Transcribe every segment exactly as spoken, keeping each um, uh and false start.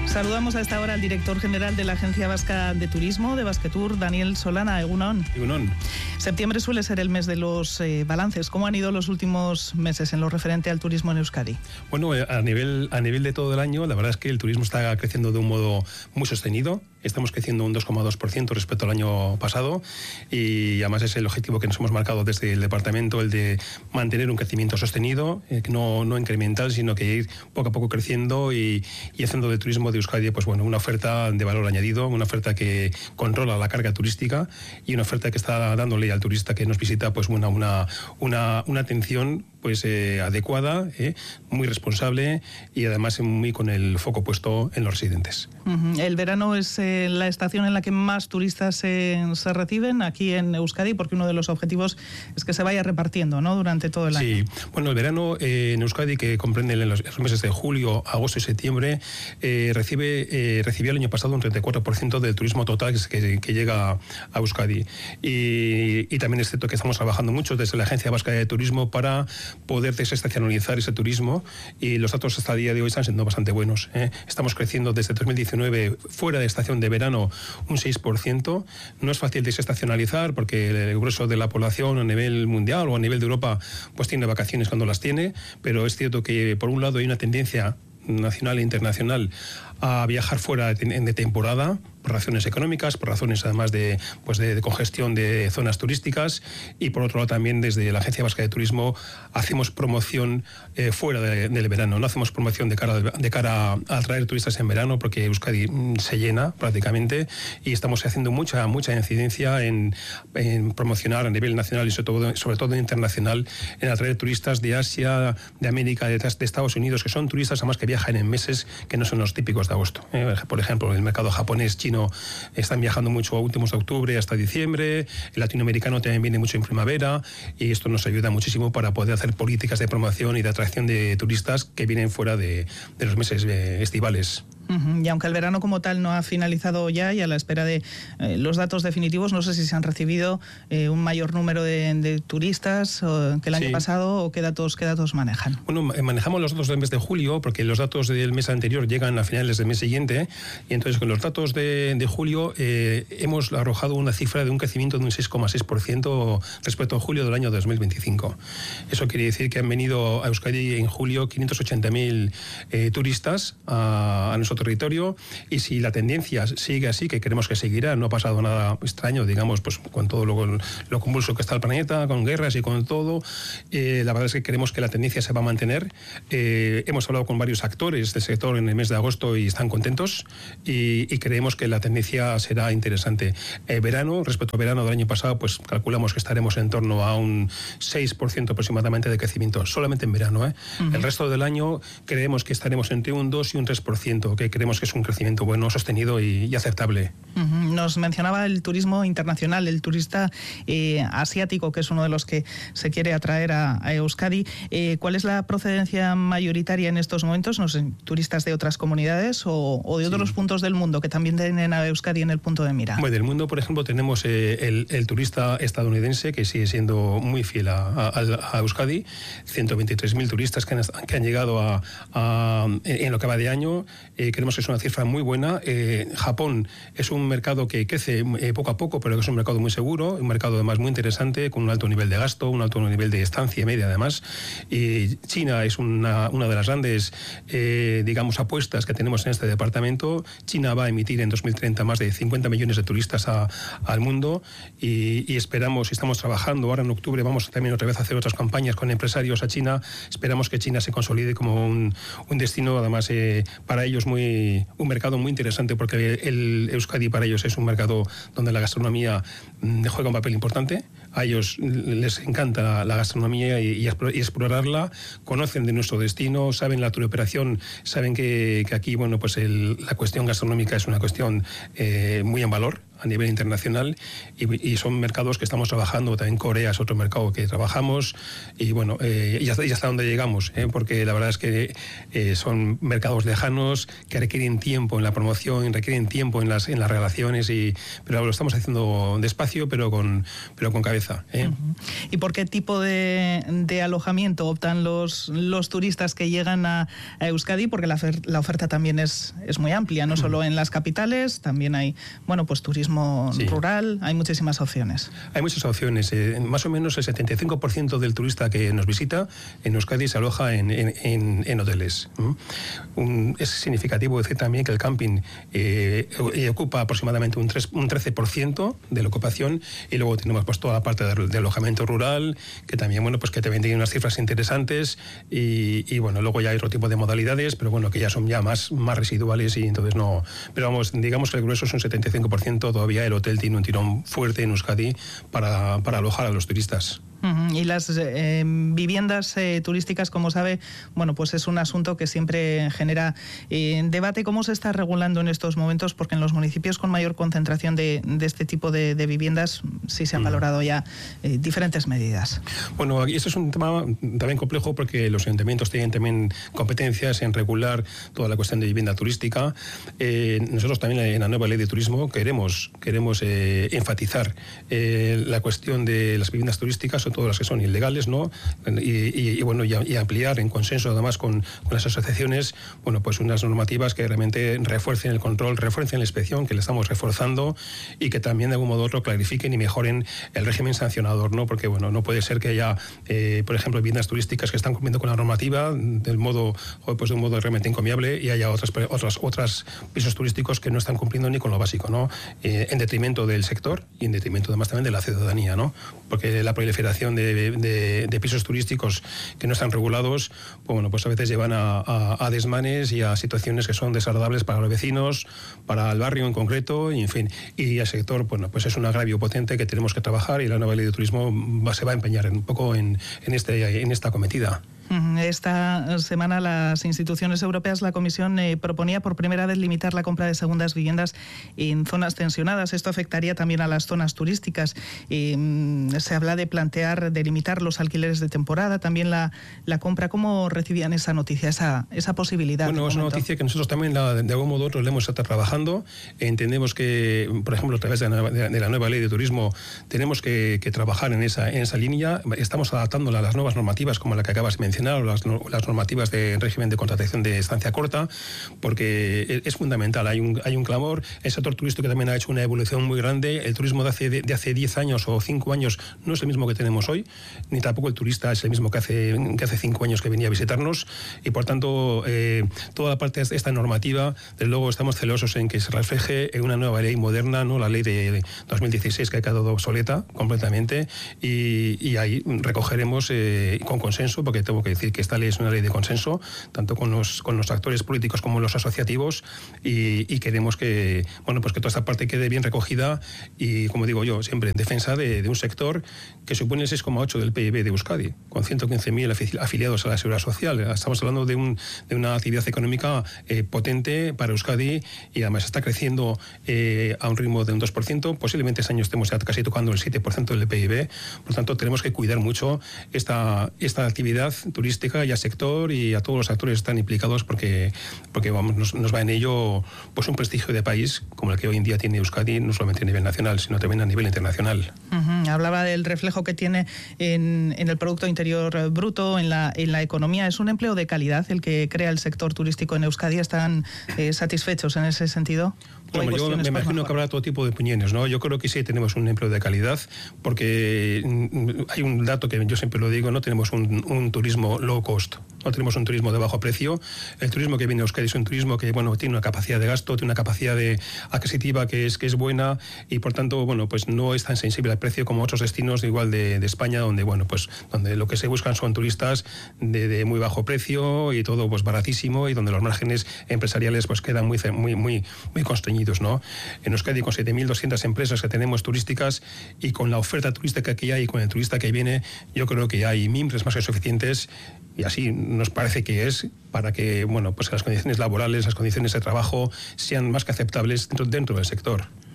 Saludamos a esta hora al director general de la Agencia Vasca de Turismo, de Basquetour, Daniel Solana. Egunon. Egunon. Septiembre suele ser el mes de los eh, balances. ¿Cómo han ido los últimos meses en lo referente al turismo en Euskadi? Bueno, a nivel, a nivel de todo el año, la verdad es que el turismo está creciendo de un modo muy sostenido. Estamos creciendo un dos coma dos por ciento respecto al año pasado y además es el objetivo que nos hemos marcado desde el departamento, el de mantener un crecimiento sostenido, eh, no, no incremental, sino que ir poco a poco creciendo y, y haciendo del turismo de Euskadi pues bueno, una oferta de valor añadido, una oferta que controla la carga turística y una oferta que está dándole al turista que nos visita pues una, una, una, una atención pues eh, adecuada, eh, muy responsable y además muy con el foco puesto en los residentes. Uh-huh. El verano es eh, la estación en la que más turistas eh, se reciben aquí en Euskadi, porque uno de los objetivos es que se vaya repartiendo, ¿no?, durante todo el sí. año. Sí, bueno, el verano eh, en Euskadi, que comprende los, los meses de julio, agosto y septiembre, eh, recibe eh, recibió el año pasado un treinta y cuatro por ciento del turismo total que, que llega a Euskadi. Y, y también es cierto que estamos trabajando mucho desde la Agencia Vasca de Turismo para poder desestacionalizar ese turismo y los datos hasta el día de hoy están siendo bastante buenos. ¿eh? Estamos creciendo desde dos mil diecinueve fuera de estación de verano un seis por ciento. No es fácil desestacionalizar porque el grueso de la población a nivel mundial o a nivel de Europa pues tiene vacaciones cuando las tiene, pero es cierto que por un lado hay una tendencia nacional e internacional a viajar fuera de temporada por razones económicas, por razones además de, pues de, de congestión de zonas turísticas y por otro lado también desde la Agencia Vasca de Turismo hacemos promoción eh, fuera de, del verano, no hacemos promoción de cara, de cara a atraer turistas en verano porque Euskadi se llena prácticamente y estamos haciendo mucha mucha incidencia en, en promocionar a nivel nacional y sobre todo, sobre todo internacional en atraer turistas de Asia, de América, de, de Estados Unidos, que son turistas además que viajan en meses que no son los típicos de agosto. Eh, por ejemplo, el mercado japonés, chino, están viajando mucho a últimos de octubre hasta diciembre, el latinoamericano también viene mucho en primavera y esto nos ayuda muchísimo para poder hacer políticas de promoción y de atracción de turistas que vienen fuera de, de los meses eh, estivales. Uh-huh. Y aunque el verano como tal no ha finalizado ya y a la espera de eh, los datos definitivos, no sé si se han recibido eh, un mayor número de, de turistas o, que el año sí. pasado o qué datos, qué datos manejan. Bueno, manejamos los datos del mes de julio porque los datos del mes anterior llegan a finales del mes siguiente y entonces con los datos de, de julio eh, hemos arrojado una cifra de un crecimiento de un seis coma seis por ciento respecto a julio del año dos mil veinticinco. Eso quiere decir que han venido a Euskadi en julio quinientos ochenta mil eh, turistas a, a nosotros territorio y si la tendencia sigue así, que creemos que seguirá, no ha pasado nada extraño, digamos, pues con todo lo, lo convulso que está el planeta, con guerras y con todo, eh, la verdad es que creemos que la tendencia se va a mantener. Eh, hemos hablado con varios actores del sector en el mes de agosto y están contentos y, y creemos que la tendencia será interesante. Eh, verano, respecto al verano del año pasado, pues calculamos que estaremos en torno a un seis por ciento aproximadamente de crecimiento, solamente en verano. ¿eh? Uh-huh. El resto del año creemos que estaremos entre un dos y un tres por ciento, que creemos que es un crecimiento bueno, sostenido y, y aceptable. Uh-huh. Nos mencionaba el turismo internacional, el turista eh, asiático, que es uno de los que se quiere atraer a, a Euskadi. Eh, ¿Cuál es la procedencia mayoritaria en estos momentos? No sé, ¿turistas de otras comunidades o, o de sí. otros puntos del mundo que también tienen a Euskadi en el punto de mira? Bueno, del mundo, por ejemplo, tenemos eh, el, el turista estadounidense que sigue siendo muy fiel a, a, a Euskadi, ciento veintitrés mil turistas que han, que han llegado a, a, en lo que va de año. Eh, creemos que es una cifra muy buena. Eh, Japón es un mercado que crece eh, poco a poco, pero que es un mercado muy seguro, un mercado además muy interesante, con un alto nivel de gasto, un alto nivel de estancia media además. Y China es una, una de las grandes, eh, digamos, apuestas que tenemos en este departamento. China va a emitir en dos mil treinta más de cincuenta millones de turistas a, al mundo y, y esperamos, y estamos trabajando, ahora en octubre vamos también otra vez a hacer otras campañas con empresarios a China. Esperamos que China se consolide como un, un destino, además, eh, para ellos muy, un mercado muy interesante porque el Euskadi para ellos es un mercado donde la gastronomía juega un papel importante. A ellos les encanta la gastronomía y, y explorarla, conocen de nuestro destino, saben la turoperación, saben que, que aquí bueno pues el, la cuestión gastronómica es una cuestión eh, muy en valor a nivel internacional y, y son mercados que estamos trabajando. También Corea es otro mercado que trabajamos y bueno, eh, y, hasta, y hasta dónde llegamos, ¿eh? Porque la verdad es que eh, son mercados lejanos que requieren tiempo en la promoción, requieren tiempo en las, en las relaciones, y, pero lo estamos haciendo despacio, pero con, pero con cabeza, ¿eh? Uh-huh. ¿Y por qué tipo de, de alojamiento optan los, los turistas que llegan a, a Euskadi? Porque la, la oferta también es, es muy amplia, no solo en las capitales, también hay, bueno, pues turismo sí. rural, hay muchísimas opciones. Hay muchas opciones. Eh, más o menos el setenta y cinco por ciento del turista que nos visita en Euskadi se aloja en, en, en, en hoteles. ¿Mm? Un, es significativo decir también que el camping eh, ocupa aproximadamente un, tres, un trece por ciento de la ocupación, y luego tenemos pues toda la parte de, de alojamiento rural, que también, bueno, pues que te venden unas cifras interesantes, y, y bueno, luego ya hay otro tipo de modalidades, pero bueno, que ya son ya más, más residuales, y entonces no... Pero vamos, digamos que el grueso es un setenta y cinco por ciento, todavía el hotel tiene un tirón fuerte en Euskadi para, para alojar a los turistas. Uh-huh. Y las eh, viviendas eh, turísticas, como sabe, bueno, pues es un asunto que siempre genera eh, debate. ¿Cómo se está regulando en estos momentos? Porque en los municipios con mayor concentración de, de este tipo de, de viviendas sí se han uh-huh. valorado ya eh, diferentes medidas. Bueno, aquí este es un tema también complejo, porque los ayuntamientos tienen también competencias en regular toda la cuestión de vivienda turística. Eh, nosotros también en la nueva ley de turismo queremos, queremos eh, enfatizar eh, la cuestión de las viviendas turísticas, todas las que son ilegales, ¿no? Y, y, y bueno, y, y ampliar en consenso además con, con las asociaciones, bueno, pues unas normativas que realmente refuercen el control, refuercen la inspección, que le estamos reforzando, y que también de algún modo u otro clarifiquen y mejoren el régimen sancionador, ¿no? Porque bueno, no puede ser que haya, eh, por ejemplo, viviendas turísticas que están cumpliendo con la normativa del modo, pues de un modo realmente encomiable, y haya otras, otras, otras pisos turísticos que no están cumpliendo ni con lo básico, ¿no? Eh, en detrimento del sector y en detrimento además también de la ciudadanía, ¿no? Porque la proliferación De, de, de pisos turísticos que no están regulados, pues bueno, pues a veces llevan a, a, a desmanes y a situaciones que son desagradables para los vecinos, para el barrio en concreto, y en fin, y el sector, bueno, pues es un agravio potente que tenemos que trabajar, y la nueva ley de turismo va, se va a empeñar un poco en, en, este, en esta cometida. Esta semana las instituciones europeas, la Comisión eh, proponía por primera vez limitar la compra de segundas viviendas en zonas tensionadas. Esto afectaría también a las zonas turísticas. Eh, se habla de plantear, de limitar los alquileres de temporada, también la, la compra. ¿Cómo recibían esa noticia, esa, esa posibilidad? Bueno, es una noticia que nosotros también la, de algún modo u otro le hemos estado trabajando. Entendemos que, por ejemplo, a través de la, de, de la nueva ley de turismo tenemos que, que trabajar en esa, en esa línea. Estamos adaptándola a las nuevas normativas como la que acabas de mencionar, o las, las normativas de régimen de contratación de estancia corta, porque es, es fundamental. Hay un, hay un clamor. El sector turístico también ha hecho una evolución muy grande. El turismo de hace, de, de hace diez años o cinco años no es el mismo que tenemos hoy, ni tampoco el turista es el mismo que hace, que hace cinco años que venía a visitarnos, y por tanto eh, toda la parte de esta normativa, desde luego estamos celosos en que se refleje en una nueva ley moderna, no la ley de dos mil dieciséis, que ha quedado obsoleta completamente, y, y ahí recogeremos eh, con consenso, porque tengo que decir que esta ley es una ley de consenso, tanto con los, con los actores políticos como los asociativos, y, y queremos que, bueno, pues que toda esta parte quede bien recogida, y como digo yo, siempre en defensa de, de un sector que supone el seis coma ocho del P I B de Euskadi, con ciento quince mil afiliados a la Seguridad Social. Estamos hablando de, un, de una actividad económica eh, potente para Euskadi, y además está creciendo eh, a un ritmo de un dos por ciento. Posiblemente este año estemos ya casi tocando el siete por ciento del P I B. Por tanto, tenemos que cuidar mucho esta, esta actividad turística, y al sector y a todos los actores que están implicados, porque, porque vamos, nos, nos va en ello pues un prestigio de país como el que hoy en día tiene Euskadi, no solamente a nivel nacional, sino también a nivel internacional. Uh-huh. Hablaba del reflejo que tiene en, en el Producto Interior Bruto, en la, en la economía. ¿Es un empleo de calidad el que crea el sector turístico en Euskadi? ¿Están eh, satisfechos en ese sentido? Bueno, yo me imagino que habrá todo tipo de opiniones, ¿no? Yo creo que sí tenemos un empleo de calidad, porque hay un dato que yo siempre lo digo: no tenemos un, un turismo low cost, no tenemos un turismo de bajo precio. El turismo que viene a Euskadi es un turismo que, bueno, tiene una capacidad de gasto, tiene una capacidad de adquisitiva que es, que es buena, y por tanto, bueno, pues no es tan sensible al precio como otros destinos igual de, de España, donde, bueno, pues donde lo que se buscan son turistas de, de muy bajo precio y todo pues baratísimo, y donde los márgenes empresariales pues quedan muy, muy, muy, muy constreñidos, ¿no? En Euskadi, con siete mil doscientas empresas que tenemos turísticas, y con la oferta turística que hay y con el turista que viene, yo creo que hay mimbres más que suficientes, y así nos parece que es, para que, bueno, pues las condiciones laborales, las condiciones de trabajo sean más que aceptables dentro, dentro del sector.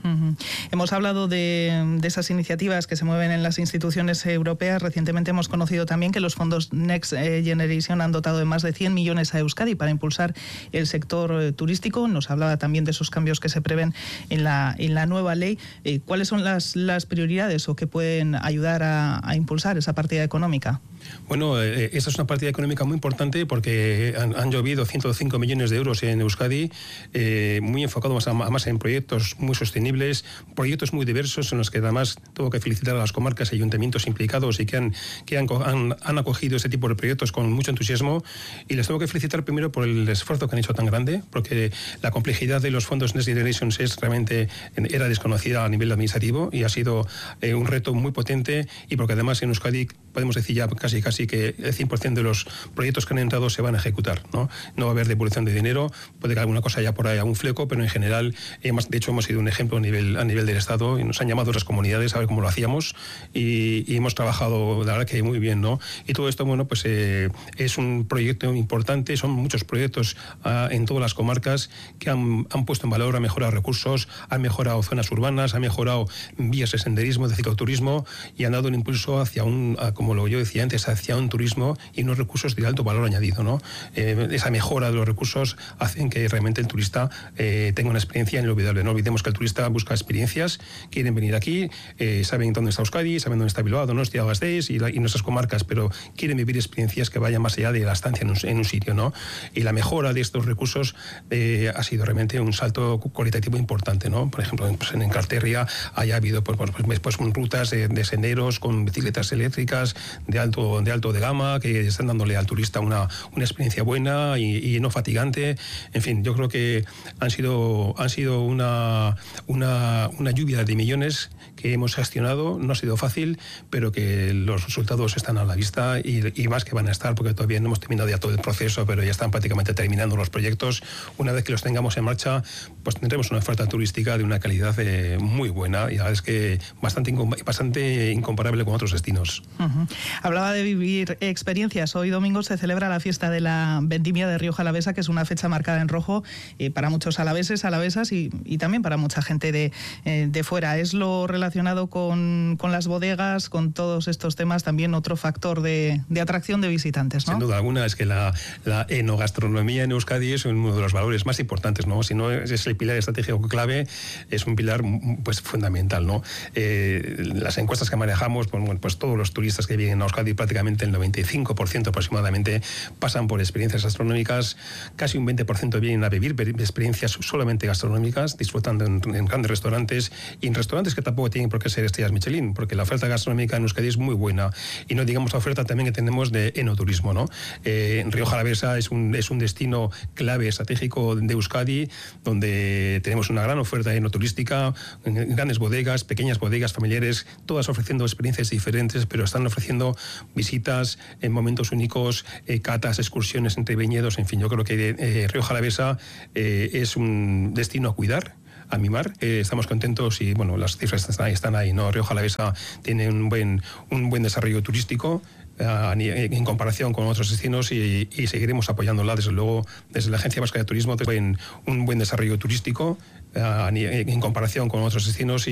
Uh-huh. Hemos hablado de, de esas iniciativas que se mueven en las instituciones europeas. Recientemente hemos conocido también que los fondos Next Generation han dotado de más de cien millones a Euskadi para impulsar el sector eh, turístico. Nos hablaba también de esos cambios que se prevén en la, en la nueva ley. Eh, ¿Cuáles son las, las prioridades o que pueden ayudar a, a impulsar esa partida económica? Bueno, eh, esa es una partida económica muy importante porque han, han llovido ciento cinco millones de euros en Euskadi, eh, muy enfocado más, a, más en proyectos muy sostenibles, proyectos muy diversos en los que además tengo que felicitar a las comarcas y ayuntamientos implicados y que han, que han, han, han acogido este tipo de proyectos con mucho entusiasmo, y les tengo que felicitar primero por el esfuerzo que han hecho tan grande, porque la complejidad de los fondos Next Generation es realmente era desconocida a nivel administrativo y ha sido eh, un reto muy potente, y porque además en Euskadi podemos decir ya casi casi que el cien por ciento de los proyectos que han entrado se van a ejecutar, ¿no? No va a haber devolución de dinero, puede que alguna cosa haya por ahí, algún fleco, pero en general, hemos, de hecho hemos sido un ejemplo a nivel, a nivel del Estado, y nos han llamado otras comunidades a ver cómo lo hacíamos, y, y hemos trabajado, la verdad que muy bien, ¿no? Y todo esto, bueno, pues eh, es un proyecto importante, son muchos proyectos uh, en todas las comarcas que han, han puesto en valor, han mejorado recursos, han mejorado zonas urbanas, han mejorado vías de senderismo, de cicloturismo, y han dado un impulso hacia un, a, como lo yo decía antes, hacia un turismo y unos recursos de alto valor añadido, ¿no? Eh, esa mejora de los recursos hacen que realmente el turista eh, tenga una experiencia inolvidable. No olvidemos que el turista busca experiencias, quieren venir aquí, eh, saben dónde está Euskadi, saben dónde está Bilbao, Donostia, Gasteiz y, la, y nuestras comarcas, pero quieren vivir experiencias que vayan más allá de la estancia en un, en un sitio, ¿no? Y la mejora de estos recursos eh, ha sido realmente un salto cualitativo importante, ¿no? Por ejemplo, pues en Encarterria haya habido pues, pues, pues, rutas de, de senderos con bicicletas eléctricas de alto, de alto de gama que están dándole al turista una, una experiencia buena y, y no fatigante. En fin, yo creo que han sido, han sido una, una, una lluvia de millones que hemos gestionado. No ha sido fácil, pero que los resultados están a la vista y, y más que van a estar, porque todavía no hemos terminado ya todo el proceso, pero ya están prácticamente terminando los proyectos. Una vez que los tengamos en marcha, pues tendremos una oferta turística de una calidad eh, muy buena, y la verdad es que bastante, bastante incomparable con otros destinos. Uh-huh. Hablaba de vivir experiencias. Hoy domingo se celebra la fiesta de la vendimia de Rioja Alavesa, que es una fecha marcada en rojo eh, para muchos alaveses, alavesas y, y también para mucha gente de, eh, de fuera. Es lo relacionado con, con las bodegas, con todos estos temas, también otro factor de, de atracción de visitantes, ¿no? Sin duda alguna, es que la, la enogastronomía en Euskadi es uno de los valores más importantes, ¿no? Si no es el pilar estratégico clave, es un pilar pues fundamental, ¿no? Eh, las encuestas que manejamos, pues, bueno, pues todos los turistas que vienen a Euskadi, prácticamente el noventa y cinco por ciento aproximadamente, pasan por experiencias gastronómicas, casi un veinte por ciento vienen a vivir experiencias solamente gastronómicas, disfrutando en, en grandes restaurantes, y en restaurantes que tampoco tienen por qué ser estrellas Michelin, porque la oferta gastronómica en Euskadi es muy buena, y no digamos la oferta también que tenemos de enoturismo, ¿no? Eh, Rioja Alavesa es un, es un destino clave estratégico de Euskadi, donde tenemos una gran oferta enoturística, grandes bodegas, pequeñas bodegas familiares, todas ofreciendo experiencias diferentes, pero están ofreciendo visitas en momentos únicos, eh, catas, excursiones entre viñedos, en fin, yo creo que eh, Rioja Alavesa eh, es un destino a cuidar, a mimar. Eh, estamos contentos y, bueno, las cifras están ahí, están ahí, ¿no? Rioja Alavesa tiene un buen, un buen desarrollo turístico uh, en comparación con otros destinos, y, y seguiremos apoyándola, desde luego, desde la Agencia Vasca de Turismo, un, un buen desarrollo turístico uh, en comparación con otros destinos. Y